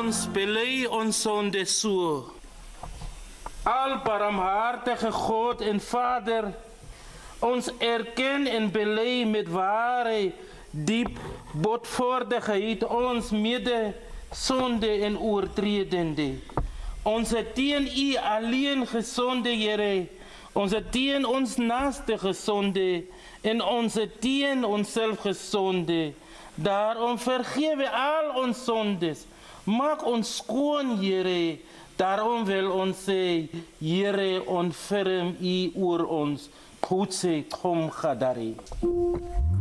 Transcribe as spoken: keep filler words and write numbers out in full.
Ons bely ons sonde so. Albarmhartige God en Vader, ons erken en bely met ware, diep botvaardigheid ons mede sonde en oortredende. Ons het teen U alleen gesonde, Here. Ons het teen ons naaste gesonde en ons het teen onsself gesonde. Daarom vergewe al ons sondes. Maak ons skoon, Here. Daarom wil ons sê, Here, ontferm U oor ons. Goed sê, kom gadari.